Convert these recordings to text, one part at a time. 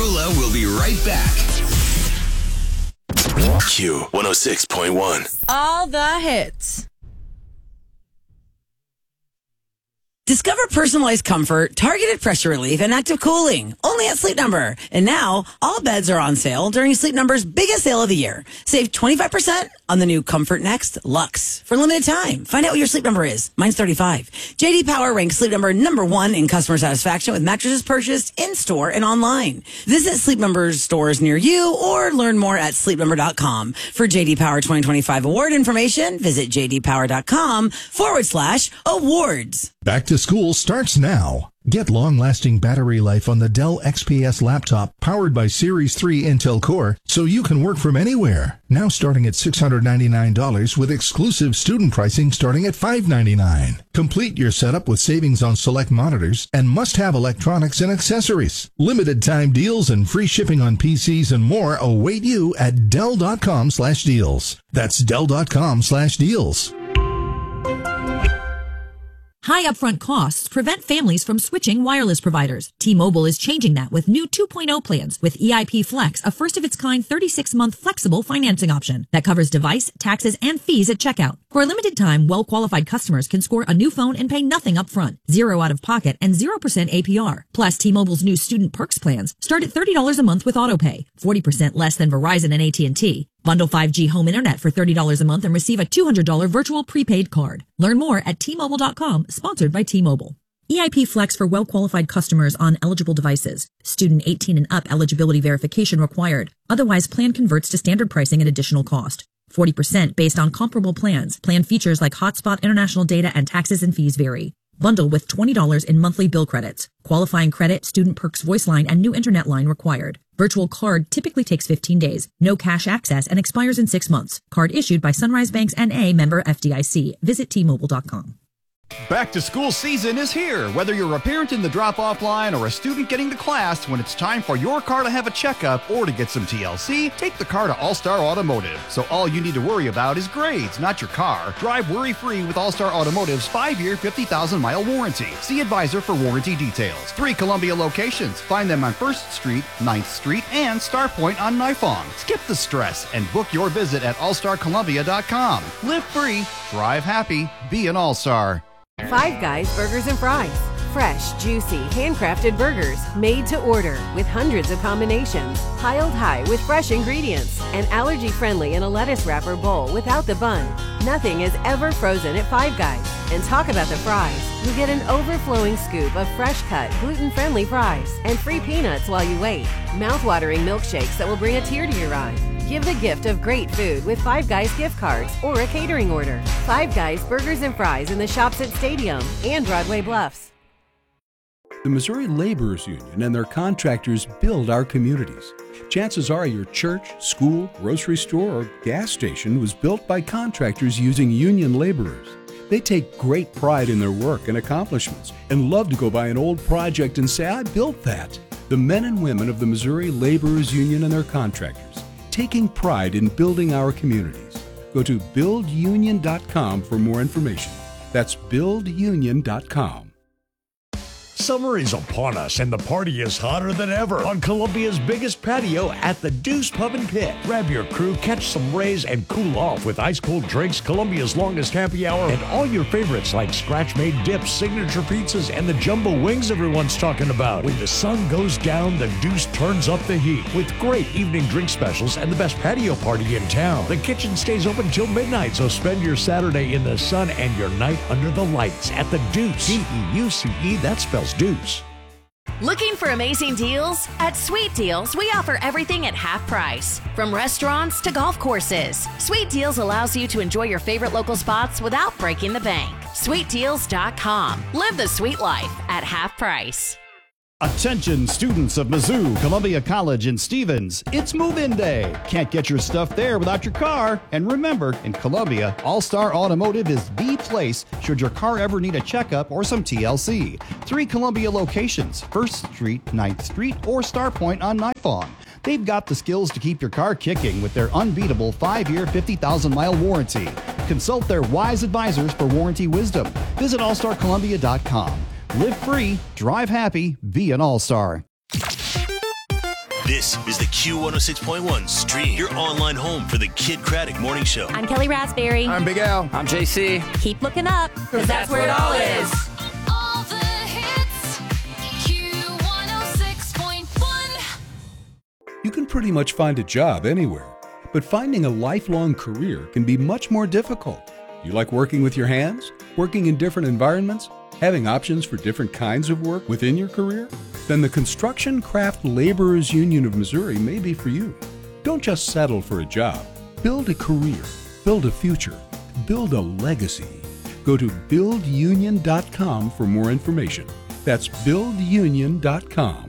Marula will be right back. Q106.1. All the hits. Discover personalized comfort, targeted pressure relief, and active cooling. Only at Sleep Number. And now, all beds are on sale during Sleep Number's biggest sale of the year. Save 25% on the new Comfort Next Luxe for limited time. Find out what your Sleep Number is. Mine's 35. JD Power ranks Sleep Number #1 in customer satisfaction with mattresses purchased in-store and online. Visit Sleep Number's stores near you or learn more at sleepnumber.com. For JD Power 2025 award information, visit jdpower.com/awards. Back to school starts now. Get long-lasting battery life on the Dell XPS laptop powered by Series 3 Intel Core so you can work from anywhere. Now starting at $699 with exclusive student pricing starting at $599. Complete your setup with savings on select monitors and must-have electronics and accessories. Limited time deals and free shipping on PCs and more await you at Dell.com/deals. That's Dell.com/deals. High upfront costs prevent families from switching wireless providers. T-Mobile is changing that with new 2.0 plans with EIP Flex, a first-of-its-kind 36-month flexible financing option that covers device, taxes, and fees at checkout. For a limited time, well-qualified customers can score a new phone and pay nothing upfront, 0 out-of-pocket, and 0% APR. Plus, T-Mobile's new Student Perks plans start at $30 a month with AutoPay, 40% less than Verizon and AT&T. Bundle 5G home internet for $30 a month and receive a $200 virtual prepaid card. Learn more at T-Mobile.com, sponsored by T-Mobile. EIP Flex for well-qualified customers on eligible devices. Student 18 and up eligibility verification required. Otherwise, plan converts to standard pricing at additional cost. 40% based on comparable plans. Plan features like hotspot, international data, and taxes and fees vary. Bundle with $20 in monthly bill credits. Qualifying credit, Student Perks voice line, and new internet line required. Virtual card typically takes 15 days. No cash access and expires in 6 months. Card issued by Sunrise Banks N.A. member FDIC. Visit T-Mobile.com. Back to school season is here. Whether you're a parent in the drop-off line or a student getting to class, when it's time for your car to have a checkup or to get some TLC, take the car to All-Star Automotive. So all you need to worry about is grades, not your car. Drive worry-free with All-Star Automotive's 5-year, 50,000-mile warranty. See advisor for warranty details. 3 Columbia locations. Find them on 1st Street, 9th Street, and Star Point on Nifong. Skip the stress and book your visit at allstarcolumbia.com. Live free, drive happy, be an All-Star. Five Guys Burgers and Fries. Fresh, juicy, handcrafted burgers made to order with hundreds of combinations, piled high with fresh ingredients, and allergy-friendly in a lettuce wrapper bowl without the bun. Nothing is ever frozen at Five Guys. And talk about the fries. You get an overflowing scoop of fresh-cut, gluten-friendly fries and free peanuts while you wait. Mouth-watering milkshakes that will bring a tear to your eye. Give the gift of great food with Five Guys gift cards or a catering order. Five Guys Burgers and Fries in the shops at Stadium and Broadway Bluffs. The Missouri Laborers Union and their contractors build our communities. Chances are your church, school, grocery store, or gas station was built by contractors using union laborers. They take great pride in their work and accomplishments and love to go by an old project and say, I built that. The men and women of the Missouri Laborers Union and their contractors, taking pride in building our communities. Go to buildunion.com for more information. That's buildunion.com. Summer is upon us, and the party is hotter than ever on Columbia's biggest patio at the Deuce Pub and Pit. Grab your crew, catch some rays, and cool off with ice-cold drinks, Columbia's longest happy hour, and all your favorites like scratch-made dips, signature pizzas, and the jumbo wings everyone's talking about. When the sun goes down, the Deuce turns up the heat with great evening drink specials and the best patio party in town. The kitchen stays open till midnight, so spend your Saturday in the sun and your night under the lights at the Deuce. D-E-U-C-E, that spells Deuce. Looking for amazing deals? At Sweet Deals, we offer everything at half price. From restaurants to golf courses, Sweet Deals allows you to enjoy your favorite local spots without breaking the bank. SweetDeals.com. Live the sweet life at half price. Attention students of Mizzou, Columbia College, and Stevens. It's move-in day. Can't get your stuff there without your car. And remember, in Columbia, All-Star Automotive is the place should your car ever need a checkup or some TLC. 3 Columbia locations, 1st Street, 9th Street, or Star Point on Nifong. They've got the skills to keep your car kicking with their unbeatable 5-year, 50,000-mile warranty. Consult their wise advisors for warranty wisdom. Visit allstarcolumbia.com. Live free, drive happy, be an all-star. This is the Q106.1 Stream, your online home for the Kid Craddock Morning Show. I'm Kelly Raspberry. I'm Big Al. I'm JC. Keep looking up, because that's where it all is. All the hits, Q106.1. You can pretty much find a job anywhere, but finding a lifelong career can be much more difficult. You like working with your hands? Working in different environments? Having options for different kinds of work within your career? Then the Construction Craft Laborers Union of Missouri may be for you. Don't just settle for a job. Build a career. Build a future. Build a legacy. Go to buildunion.com for more information. That's buildunion.com.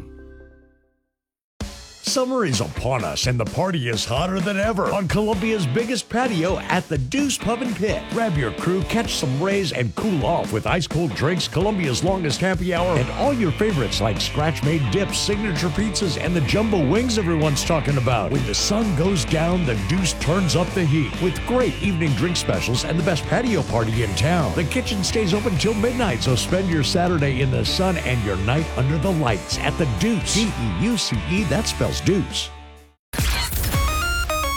Summer is upon us, and the party is hotter than ever on Columbia's biggest patio at the Deuce Pub and Pit. Grab your crew, catch some rays, and cool off with ice-cold drinks, Columbia's longest happy hour, and all your favorites like scratch-made dips, signature pizzas, and the jumbo wings everyone's talking about. When the sun goes down, the Deuce turns up the heat with great evening drink specials and the best patio party in town. The kitchen stays open till midnight, so spend your Saturday in the sun and your night under the lights at the Deuce. D-E-U-C-E, that spells Deuce.